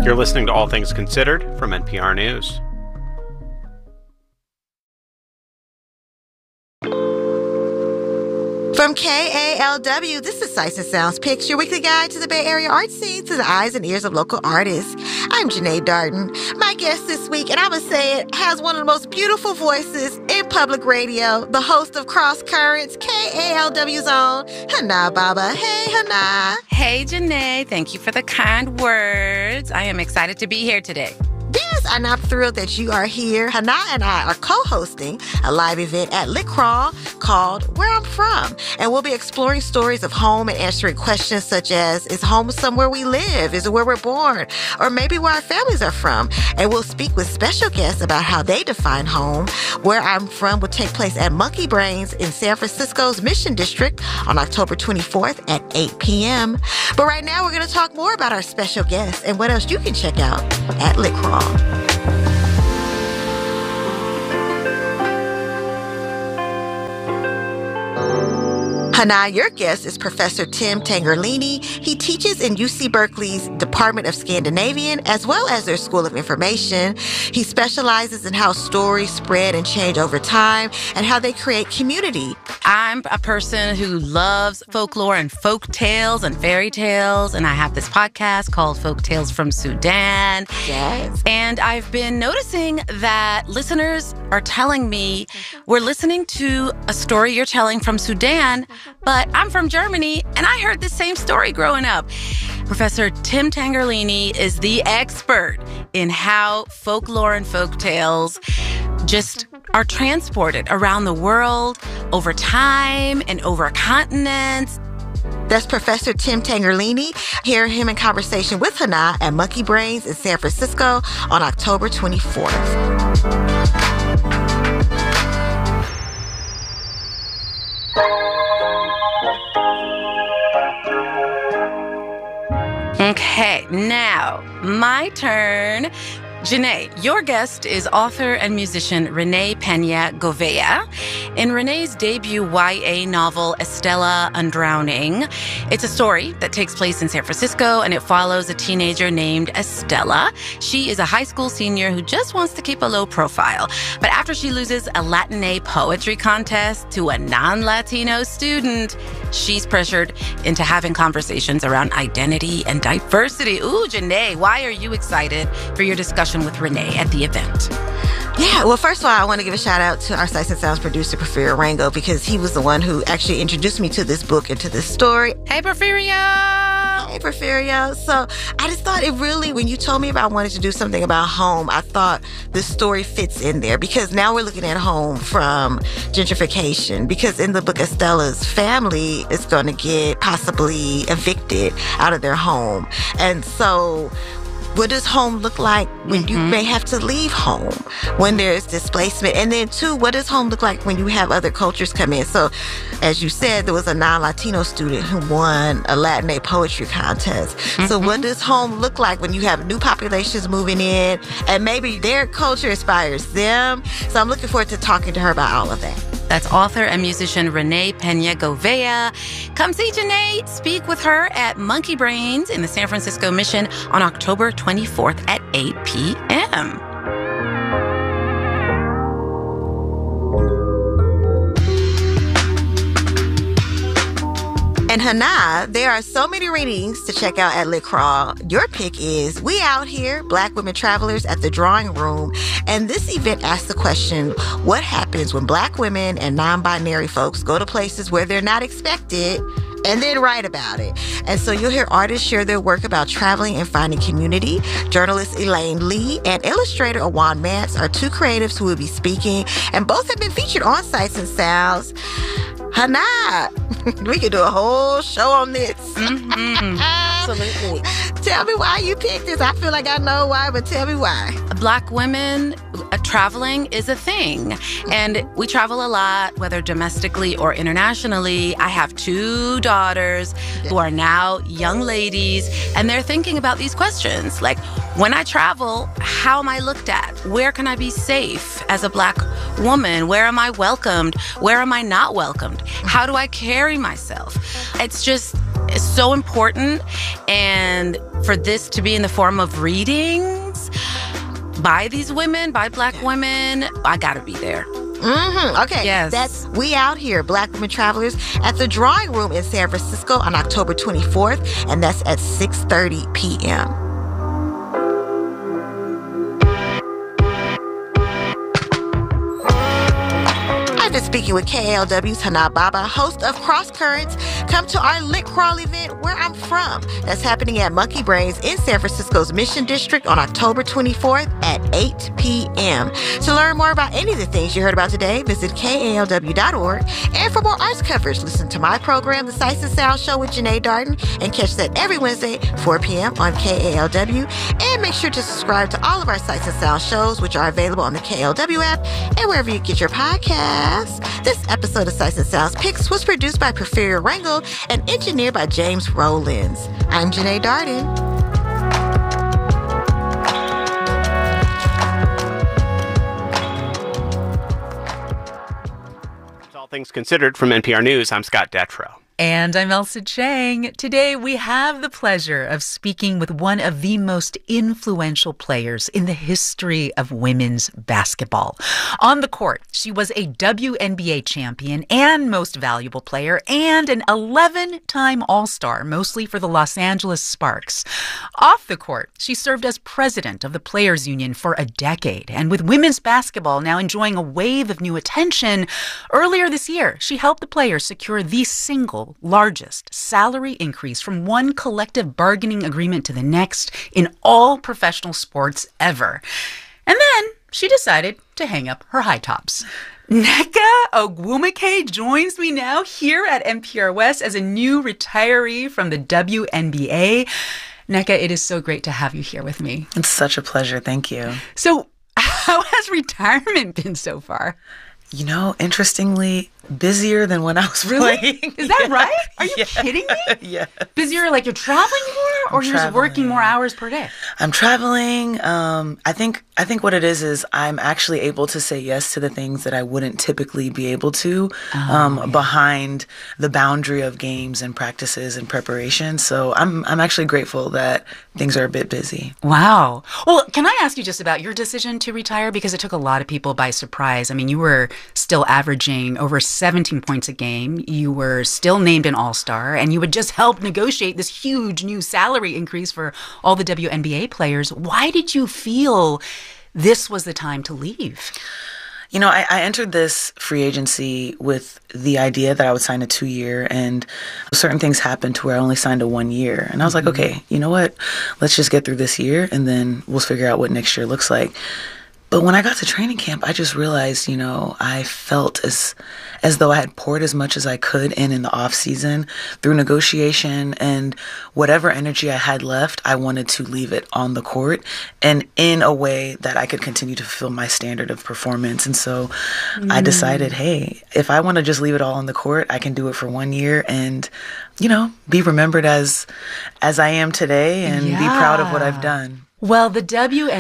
You're listening to All Things Considered from NPR News. From KALW, this is Sights and Sounds Picks, your weekly guide to the Bay Area art scene through the eyes and ears of local artists. I'm Janae Darden. My guest this week, and I would say it, has one of the most beautiful voices in public radio, the host of Cross Currents, KALW's own, Hana Baba. Hey, Hana. Hey, Janae. Thank you for the kind words. I am excited to be here today. Yes, and I'm thrilled that you are here. Hana and I are co-hosting a live event at Lit Crawl called Where I'm From. And we'll be exploring stories of home and answering questions such as, is home somewhere we live? Is it where we're born? Or maybe where our families are from? And we'll speak with special guests about how they define home. Where I'm From will take place at Monkey Brains in San Francisco's Mission District on October 24th at 8 p.m. But right now, we're going to talk more about our special guests and what else you can check out at Lit Crawl. Hana, your guest is Professor Tim Tangerlini. He teaches in UC Berkeley's Department of Scandinavian as well as their School of Information. He specializes in how stories spread and change over time and how they create community. I'm a person who loves folklore and folk tales and fairy tales, and I have this podcast called Folk Tales from Sudan. Yes. And I've been noticing that listeners are telling me, we're listening to a story you're telling from Sudan, but I'm from Germany, and I heard the same story growing up. Professor Tim Tangerlini is the expert in how folklore and folk tales just are transported around the world over time and over continents. That's Professor Tim Tangerlini. Hear him in conversation with Hana at Monkey Brains in San Francisco on October 24th. Okay, now, my turn. Janae, your guest is author and musician Renee Pena Govea. In Renee's debut YA novel, Estella Undrowning, it's a story that takes place in San Francisco, and it follows a teenager named Estella. She is a high school senior who just wants to keep a low profile. But after she loses a Latin poetry contest to a non-Latino student, she's pressured into having conversations around identity and diversity. Ooh, Janae, why are you excited for your discussion with Renee at the event? Yeah, well, first of all, I want to give a shout out to our Sights and Sounds producer, Porfirio Rango, because he was the one who actually introduced me to this book and to this story. Hey, Porfirio! Hey, Porfirio. So I just thought it really, when you told me about wanting to do something about home, I thought this story fits in there because now we're looking at home from gentrification, because in the book, Estella's family is going to get possibly evicted out of their home. And so what does home look like when you may have to leave home, when there's displacement? And then, two, what does home look like when you have other cultures come in? So, as you said, there was a non-Latino student who won a Latin poetry contest. So what does home look like when you have new populations moving in and maybe their culture inspires them? So I'm looking forward to talking to her about all of that. That's author and musician Renee Pena Govea. Come see Janae speak with her at Monkey Brains in the San Francisco Mission on October 24th at 8 p.m. And Hana, there are so many readings to check out at Lit Crawl. Your pick is We Out Here, Black Women Travelers at the Drawing Room. And this event asks the question, what happens when Black women and non-binary folks go to places where they're not expected and then write about it? And so you'll hear artists share their work about traveling and finding community. Journalist Elaine Lee and illustrator Awan Mance are two creatives who will be speaking, and both have been featured on Sights and Sounds. Hana, we could do a whole show on this. Absolutely. Tell me why you picked this. I feel like I know why, but tell me why. Black women traveling is a thing. And we travel a lot, whether domestically or internationally. I have two daughters who are now young ladies, and they're thinking about these questions. Like, when I travel, how am I looked at? Where can I be safe as a Black woman? Where am I welcomed? Where am I not welcomed? How do I carry myself? It's is so important. And for this to be in the form of readings by these women, by Black women, I gotta be there. Okay. Yes. That's We Out Here, Black Women Travelers at the Drawing Room in San Francisco on October 24th, and that's at 6:30 p.m. I've been speaking with KALW's Hana Baba, host of Cross Currents. Come to our Lit Crawl event, Where I'm From. That's happening at Monkey Brains in San Francisco's Mission District on October 24th at 8 p.m. To learn more about any of the things you heard about today, visit KALW.org. And for more arts coverage, listen to my program, The Sights and Sound Show with Janae Darden, and catch that every Wednesday, 4 p.m. on KALW. And make sure to subscribe to all of our Sights and Sound shows, which are available on the KALW app and wherever you get your podcasts. This episode of Sights and Sounds Picks was produced by Porfirio Rangel and engineered by James Rollins. I'm Janae Darden. All Things Considered from NPR News, I'm Scott Detrow. And I'm Elsa Chang. Today we have the pleasure of speaking with one of the most influential players in the history of women's basketball. On the court, she was a WNBA champion and most valuable player and an 11-time All-Star, mostly for the Los Angeles Sparks. Off the court, she served as president of the Players Union for a decade. And with women's basketball now enjoying a wave of new attention, earlier this year, she helped the players secure the single largest salary increase from one collective bargaining agreement to the next in all professional sports ever. And then she decided to hang up her high tops. Nneka Ogwumike joins me now here at NPR West as a new retiree from the WNBA. Nneka, it is so great to have you here with me. It's such a pleasure. Thank you. So how has retirement been so far? You know, interestingly, busier than when I was playing. Is that right? Are you kidding me? Yeah. Busier, like you're traveling more, or you're just working more hours per day? I'm traveling. I think what it is I'm actually able to say yes to the things that I wouldn't typically be able to behind the boundary of games and practices and preparation. So I'm actually grateful that things are a bit busy. Wow. Well, can I ask you just about your decision to retire? Because it took a lot of people by surprise. I mean, you were still averaging over 17 points a game. You were still named an All-Star, and you had just helped negotiate this huge new salary increase for all the WNBA players. Why did you feel this was the time to leave? You know, I entered this free agency with the idea that I would sign a 2-year, and certain things happened to where I only signed a 1 year. And I was like, okay, you know what? Let's just get through this year, and then we'll figure out what next year looks like. But when I got to training camp, I just realized, you know, I felt as though I had poured as much as I could in the off season through negotiation, and whatever energy I had left, I wanted to leave it on the court and in a way that I could continue to fulfill my standard of performance. And so I decided, hey, if I want to just leave it all on the court, I can do it for 1 year and, you know, be remembered as I am today and be proud of what I've done. Well, the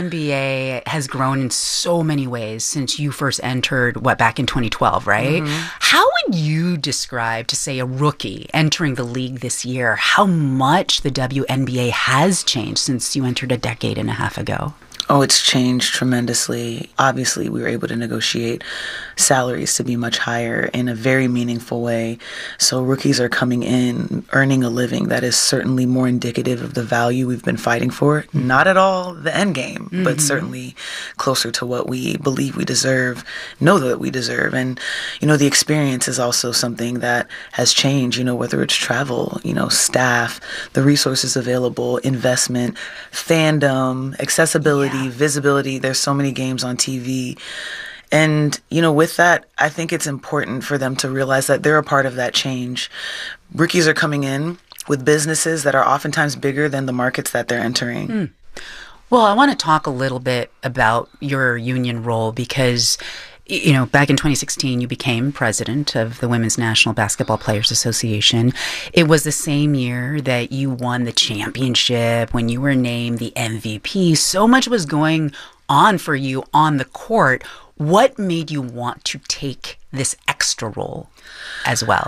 WNBA has grown in so many ways since you first entered, back in 2012, right? How would you describe, to say a rookie entering the league this year, how much the WNBA has changed since you entered a decade and a half ago? Oh, it's changed tremendously. Obviously, we were able to negotiate salaries to be much higher in a very meaningful way. So rookies are coming in, earning a living that is certainly more indicative of the value we've been fighting for. Not at all the end game, but certainly closer to what we believe we deserve, know that we deserve. And, you know, the experience is also something that has changed, you know, whether it's travel, you know, staff, the resources available, investment, fandom, accessibility, visibility. There's so many games on TV. And, you know, with that, I think it's important for them to realize that they're a part of that change. Rookies are coming in with businesses that are oftentimes bigger than the markets that they're entering. Well, I want to talk a little bit about your union role because, you know, back in 2016, you became president of the Women's National Basketball Players Association. It was the same year that you won the championship, when you were named the MVP. So much was going on for you on the court. What made you want to take this extra role as well?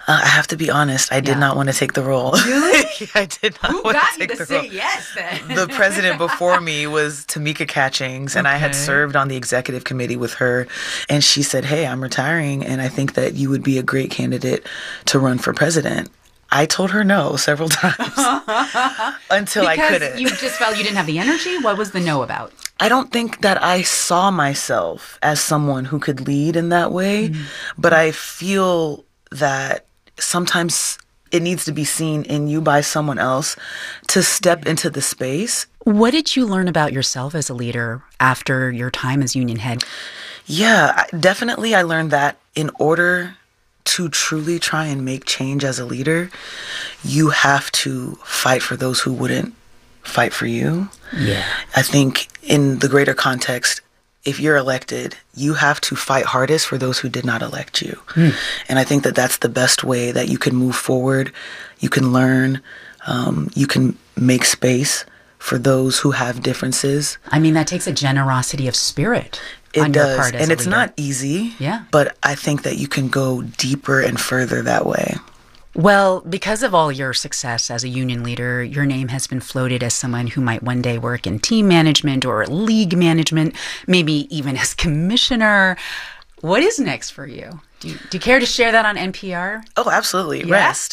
I have to be honest. I did not want to take the role. Really? I did not Who want got to you take to the say role. yes then? The president before me was Tamika Catchings, and I had Okay. served on the executive committee with her. And she said, hey, I'm retiring, and I think that you would be a great candidate to run for president. I told her no several times until I couldn't. Because you just felt you didn't have the energy? What was the no about? I don't think that I saw myself as someone who could lead in that way, but I feel that sometimes it needs to be seen in you by someone else to step into the space. What did you learn about yourself as a leader after your time as union head? Yeah, definitely I learned that in order to truly try and make change as a leader, you have to fight for those who wouldn't fight for you. Yeah. I think in the greater context, if you're elected, you have to fight hardest for those who did not elect you. And I think that that's the best way that you can move forward. You can learn, you can make space for those who have differences. I mean, that takes a generosity of spirit It on your does. part as And a it's leader. not easy. Yeah. But I think that you can go deeper and further that way. Well, because of all your success as a union leader, your name has been floated as someone who might one day work in team management or league management, maybe even as commissioner. What is next for you? Do you care to share that on NPR? Oh, absolutely. Yeah? Rest.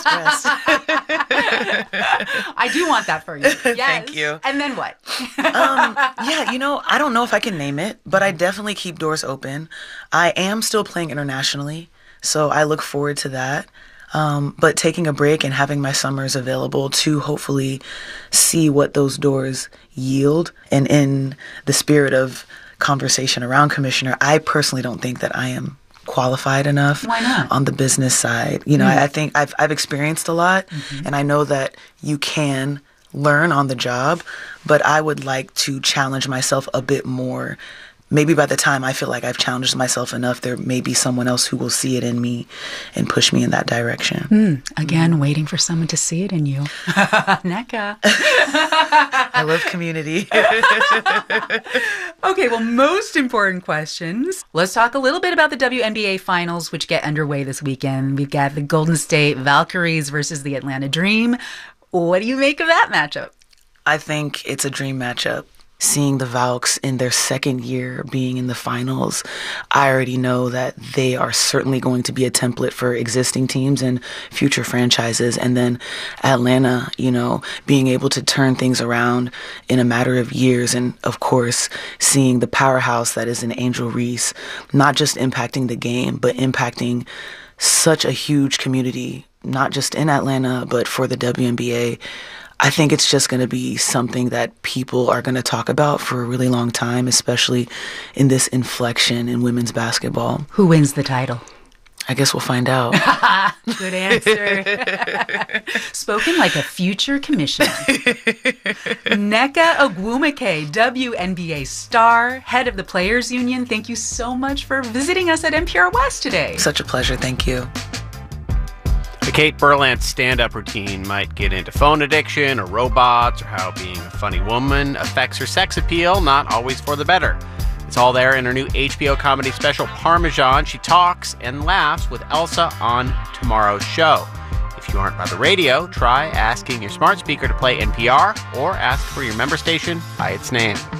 I do want that for you. Yes. Thank you. And then what? Yeah, I don't know if I can name it, but I definitely keep doors open. I am still playing internationally, so I look forward to that. But taking a break and having my summers available to hopefully see what those doors yield. And in the spirit of conversation around commissioner, I personally don't think that I am qualified enough. Why not? On the business side. I think I've experienced a lot, and I know that you can learn on the job, but I would like to challenge myself a bit more. Maybe by the time I feel like I've challenged myself enough, there may be someone else who will see it in me and push me in that direction. Again, waiting for someone to see it in you. Nneka. I love community. Okay, well, most important questions. Let's talk a little bit about the WNBA finals, which get underway this weekend. We've got the Golden State Valkyries versus the Atlanta Dream. What do you make of that matchup? I think it's a dream matchup. Seeing the Valks in their second year being in the finals, I already know that they are certainly going to be a template for existing teams and future franchises. And then Atlanta, being able to turn things around in a matter of years. And of course, seeing the powerhouse that is an Angel Reese, not just impacting the game, but impacting such a huge community, not just in Atlanta, but for the WNBA. I think it's just going to be something that people are going to talk about for a really long time, especially in this inflection in women's basketball. Who wins the title? I guess we'll find out. Good answer. Spoken like a future commissioner. Nneka Ogwumike, WNBA star, head of the Players Union. Thank you so much for visiting us at NPR West today. Such a pleasure. Thank you. The Kate Berlant stand-up routine might get into phone addiction or robots or how being a funny woman affects her sex appeal, not always for the better. It's all there in her new HBO comedy special, Parmesan. She talks and laughs with Elsa on tomorrow's show. If you aren't by the radio, try asking your smart speaker to play NPR or ask for your member station by its name.